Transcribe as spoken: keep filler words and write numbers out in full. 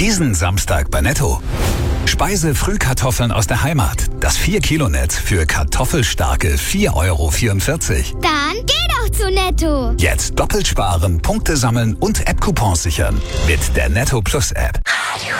Diesen Samstag bei Netto. Speise-Frühkartoffeln aus der Heimat. Das vier Kilo Net für kartoffelstarke vier Euro vierundvierzig. Dann geh doch zu Netto. Jetzt doppelt sparen, Punkte sammeln und App-Coupons sichern. Mit der Netto Plus App.